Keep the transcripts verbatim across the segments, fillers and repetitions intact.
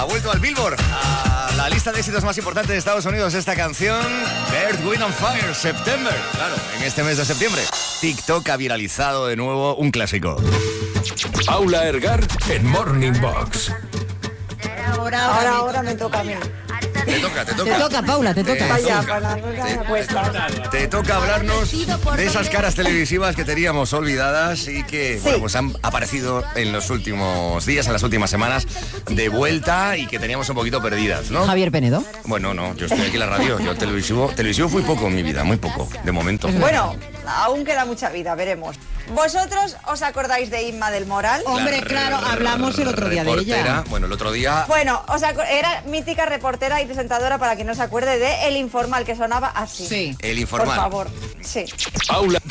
vuelto al Billboard, a la lista de éxitos más importantes de Estados Unidos, esta canción, Earth, Wind and Fire, September. Claro, en este mes de septiembre. TikTok ha viralizado de nuevo un clásico. Paula Ergar en Morning Box. Ahora, ahora, ahora me toca a mí. Te toca, te toca. Te toca, Paula, te toca. Te Vaya, toca. para no me cuesta. Te toca hablarnos de esas caras televisivas que teníamos olvidadas y que Sí. bueno, pues han aparecido en los últimos días, en las últimas semanas, de vuelta y que teníamos un poquito perdidas, ¿no? Javier Penedo. Bueno, no, yo estoy aquí en la radio, yo televisivo, televisivo fui poco en mi vida, muy poco, de momento. Bueno, aún queda mucha vida, veremos. ¿Vosotros os acordáis de Inma del Moral? Hombre, claro, hablamos el otro día de Reportera, ella. Bueno, el otro día... Bueno, o sea, era mítica reportera y presentadora, para quien no se acuerde, de El Informal, que sonaba así. Sí. El Informal. Por favor, sí. Paula.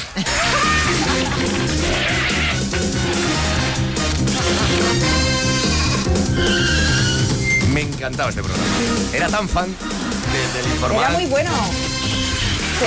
Me encantaba este programa. Era tan fan de- del Informal. Era muy bueno. Sí.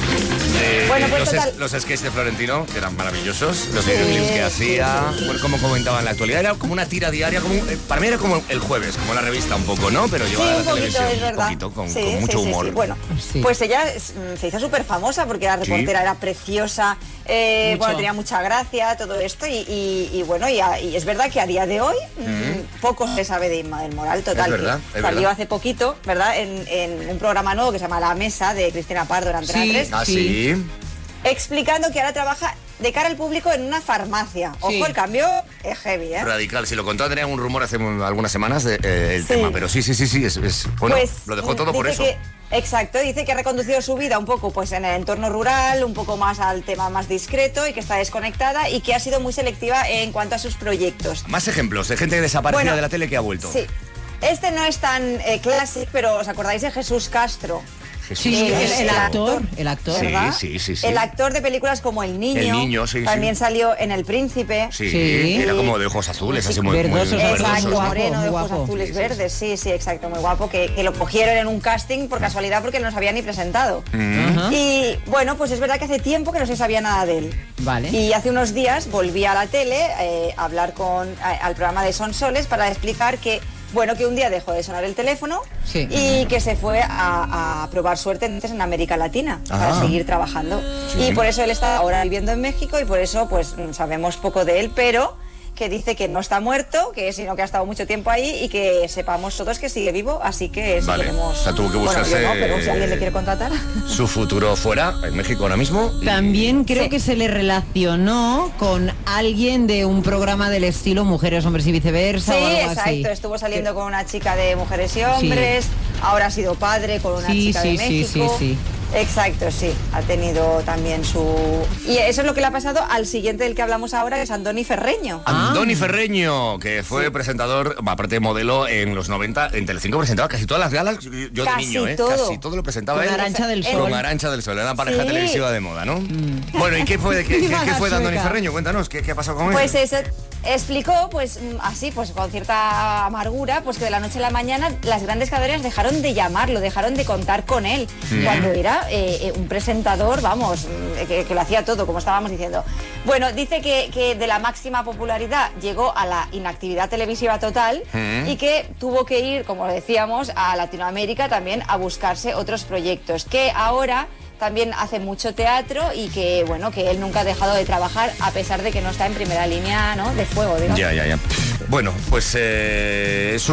de- Bueno, pues los, es- total. los sketches de Florentino, que eran maravillosos, los videoclips que hacía, bueno, como comentaba en la actualidad, era como una tira diaria, como un- eh, para mí era como el jueves, como la revista un poco, ¿no? Pero Sí, llevaba a la un poquito, televisión, es verdad. un poquito, con, Sí, con mucho sí, sí, humor. sí. Bueno, Sí. pues ella mm, se hizo súper famosa porque era Sí. reportera, era preciosa, eh, Mucho. bueno, tenía mucha gracia, todo esto, y, y- y bueno, y, a- y es verdad que a día de hoy mm, poco se sabe de Inma del Moral, total. Es verdad, que es salió verdad. hace poquito, ¿verdad? En, en un programa nuevo que se llama La Mesa, de Cristina Pardo, en Antena Sí. tres, Ah, Sí. sí. explicando que ahora trabaja de cara al público en una farmacia. Ojo, Sí. el cambio es heavy, ¿eh? Radical, si lo contó, tenía un rumor hace un- algunas semanas de, eh, el Sí. tema, pero sí, sí, sí, sí, es, es- bueno, Pues, lo dejó mm, todo por dice eso. que- exacto, dice que ha reconducido su vida un poco pues en el entorno rural, un poco más al tema más discreto y que está desconectada y que ha sido muy selectiva en cuanto a sus proyectos. Más ejemplos de gente desaparecida Bueno, de la tele que ha vuelto. Sí. Este no es tan eh, clásico, pero ¿os acordáis de Jesús Castro? Jesús Sí, el, Castro. el actor, el actor. Sí, ¿Verdad? sí, sí, sí. El actor de películas como El Niño. El Niño, sí, También sí. salió en El Príncipe. Sí, Sí. era como de ojos azules, así muy, muy Verdosos, verdosos, Exacto, ¿no? guapo, moreno, de muy ojos guapo. azules Sí, sí, verdes, sí, sí, exacto, muy guapo, que, que lo cogieron en un casting por casualidad porque no nos había ni presentado. Ajá. Y bueno, pues es verdad que hace tiempo que no se sabía nada de él. Vale. Y hace unos días volví a la tele eh, a hablar con, a- al programa de Sonsoles para explicar que, bueno, que un día dejó de sonar el teléfono Sí. y que se fue a, a probar suerte entonces en América Latina para Ah. seguir trabajando. Y por eso él está ahora viviendo en México y por eso pues mm, sabemos poco de él, pero que dice que no está muerto, que sino que ha estado mucho tiempo ahí y que sepamos todos que sigue vivo, así que si Vale, queremos... o sea, tuvo que Bueno, buscarse- yo no, pero si alguien le quiere contratar... Su futuro fuera, en México ahora mismo. y- También creo Sí. que se le relacionó con alguien de un programa del estilo Mujeres, Hombres y Viceversa Sí, o algo exacto. así. Estuvo saliendo con una chica de Mujeres y Hombres. Ahora ha sido padre con una Sí, chica sí, de sí, México. sí, sí. Exacto, sí. Ha tenido también su... Y eso es lo que le ha pasado al siguiente del que hablamos ahora, que es Andoni Ferreño. Andoni Ferreño, que fue presentador, aparte de modelo en los noventa, en Telecinco presentaba casi todas las galas, yo de Casi niño, ¿eh? todo. Casi todo lo presentaba Con él. Arantxa del Con Sol. Con Arantxa del Sol, era una pareja Sí. televisiva de moda, ¿no? Bueno, ¿y qué fue, de, qué, qué- qué fue de Andoni Sueca. Ferreño? Cuéntanos, ¿qué, qué pasó con él? Pues eso, explicó, pues mm, así, pues con cierta amargura, pues que de la noche a la mañana las grandes cadenas dejaron de llamarlo, dejaron de contar con él, cuando era eh, eh, un presentador, vamos, mm, que, que lo hacía todo, como estábamos diciendo. Bueno, dice que, que de la máxima popularidad llegó a la inactividad televisiva total Mm. y que tuvo que ir, como decíamos, a Latinoamérica también a buscarse otros proyectos, que ahora también hace mucho teatro y que, bueno, que él nunca ha dejado de trabajar a pesar de que no está en primera línea, ¿no?, de fuego, digamos. Ya, ya, ya. Bueno, pues eh, es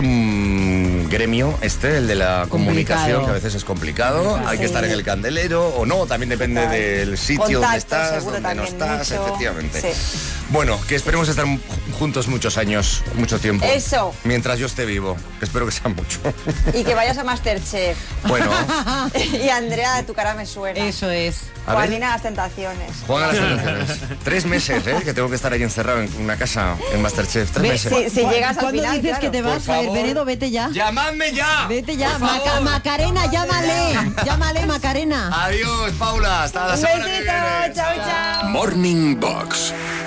un gremio este, el de la comunicación, Complicado. que a veces es complicado. Hay que Sí. estar en el candelero o no, también depende Total. del sitio donde Contactos, estás, seguro, donde no también estás, mucho. efectivamente. Sí. Bueno, que esperemos estar ju- juntos muchos años, mucho tiempo. Eso. Mientras yo esté vivo, que espero que sea mucho. Y que vayas a Masterchef. Bueno, Y Andrea, tu cara me suena. Eso es. a ver. Juanina, las tentaciones. Juan a las elecciones. Tres meses, ¿eh? Que tengo que estar ahí encerrado en una casa en Masterchef. Tres Ve, meses. Sí, si llegas al ¿Cuándo final, dices claro. que te Por vas, Javier favor. Penedo? Vete ya. ¡Llamadme ya! Vete ya. Por Maca- favor. Macarena, llámale. Llámale, Macarena. Adiós, Paula. Hasta la Un semana que besito, viene. chao, chao. Morning Box.